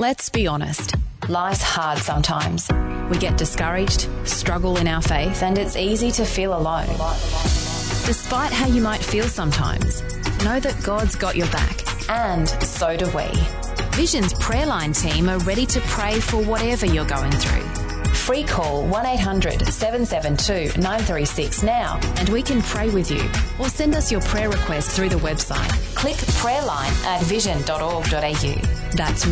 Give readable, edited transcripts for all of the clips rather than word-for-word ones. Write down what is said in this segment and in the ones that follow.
Let's be honest. Life's hard sometimes. We get discouraged, struggle in our faith, and it's easy to feel alone. Despite how you might feel sometimes, know that God's got your back, and so do we. Vision's prayer line team are ready to pray for whatever you're going through. Free call 1-800-772-936 now and we can pray with you, or send us your prayer request through the website. Click prayerline at vision.org.au. That's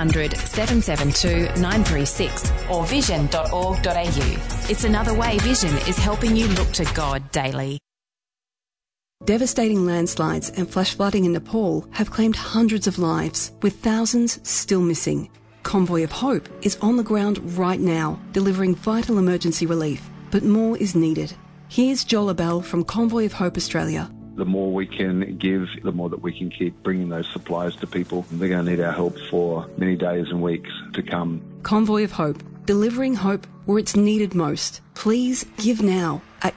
1-800-772-936 or vision.org.au. It's another way Vision is helping you look to God daily. Devastating landslides and flash flooding in Nepal have claimed hundreds of lives, with thousands still missing. Convoy of Hope is on the ground right now, delivering vital emergency relief, but more is needed. Here's Joel Abell from Convoy of Hope Australia. The more we can give, the more that we can keep bringing those supplies to people. They're going to need our help for many days and weeks to come. Convoy of Hope, delivering hope where it's needed most. Please give now at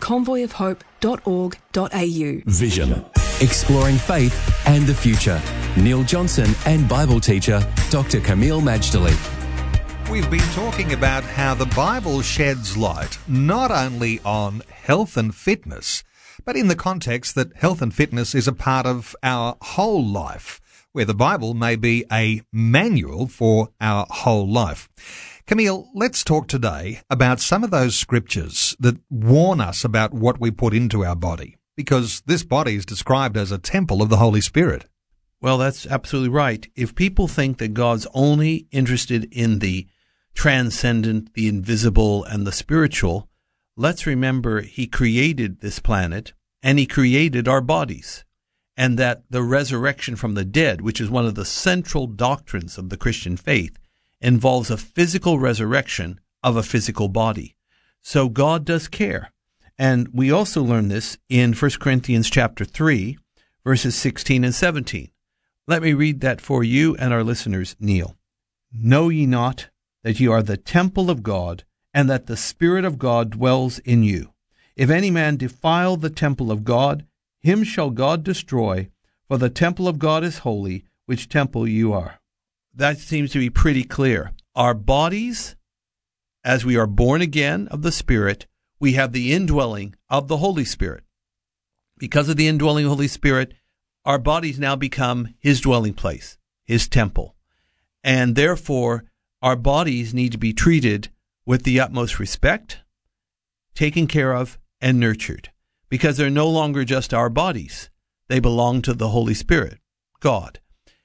convoyofhope.org.au. Vision, exploring faith and the future. Neil Johnson and Bible teacher Dr. Camille Majdali. We've been talking about how the Bible sheds light not only on health and fitness, but in the context that health and fitness is a part of our whole life, where the Bible may be a manual for our whole life. Camille, let's talk today about some of those scriptures that warn us about what we put into our body, because this body is described as a temple of the Holy Spirit. Well, that's absolutely right. If people think that God's only interested in the transcendent, the invisible, and the spiritual, let's remember He created this planet and He created our bodies, and that the resurrection from the dead, which is one of the central doctrines of the Christian faith, involves a physical resurrection of a physical body. So God does care. And we also learn this in 1 Corinthians chapter 3, verses 16 and 17. Let me read that for you and our listeners, Neil. Know ye not that ye are the temple of God, and that the Spirit of God dwells in you? If any man defile the temple of God, him shall God destroy, for the temple of God is holy, which temple you are. That seems to be pretty clear. Our bodies, as we are born again of the Spirit, we have the indwelling of the Holy Spirit. Because of the indwelling Holy Spirit, our bodies now become His dwelling place, His temple. And therefore, our bodies need to be treated with the utmost respect, taken care of, and nurtured, because they're no longer just our bodies. They belong to the Holy Spirit, God.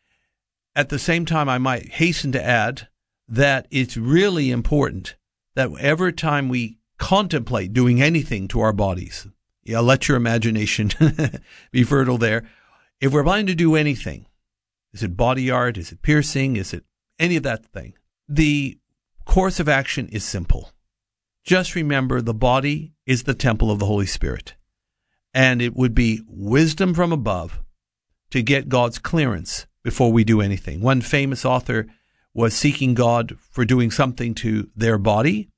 At the same time, I might hasten to add that it's really important that every time we contemplate doing anything to our bodies, let your imagination be fertile there. If we're planning to do anything, is it body art, is it piercing, is it any of that thing, the course of action is simple. Just remember the body is the temple of the Holy Spirit. And it would be wisdom from above to get God's clearance before we do anything. One famous author was seeking God for doing something to their body,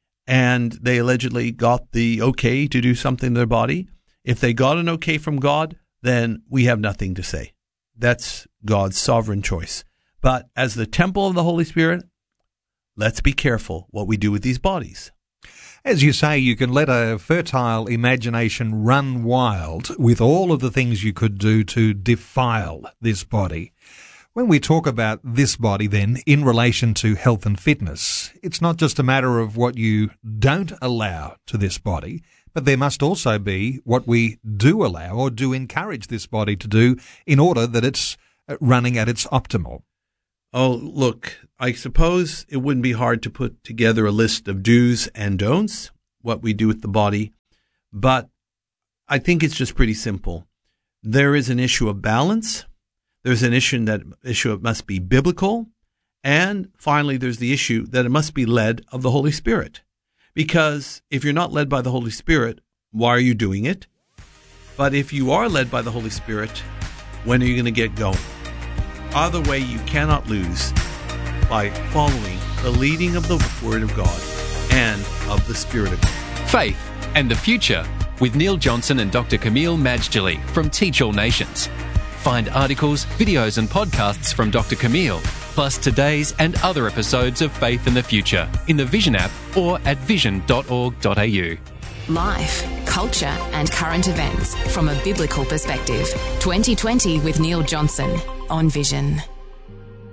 and they allegedly got the okay to do something to their body. If they got an okay from God, then we have nothing to say. That's God's sovereign choice. But as the temple of the Holy Spirit, let's be careful what we do with these bodies. As you say, you can let a fertile imagination run wild with all of the things you could do to defile this body. When we talk about this body, then, in relation to health and fitness, it's not just a matter of what you don't allow to this body, but there must also be what we do allow or do encourage this body to do in order that it's running at its optimal. Oh, look, I suppose it wouldn't be hard to put together a list of do's and don'ts, what we do with the body, but I think it's just pretty simple. There is an issue of balance. There's an issue that it must be biblical. And finally, there's the issue that it must be led of the Holy Spirit. Because if you're not led by the Holy Spirit, why are you doing it? But if you are led by the Holy Spirit, when are you going to get going? Either way, you cannot lose by following the leading of the Word of God and of the Spirit of God. Faith and the Future with Neil Johnson and Dr. Camille Majdali from Teach All Nations. Find articles, videos and podcasts from Dr. Camille plus today's and other episodes of Faith in the Future in the Vision app or at vision.org.au. Life, culture and current events from a biblical perspective. 2020 with Neil Johnson on Vision.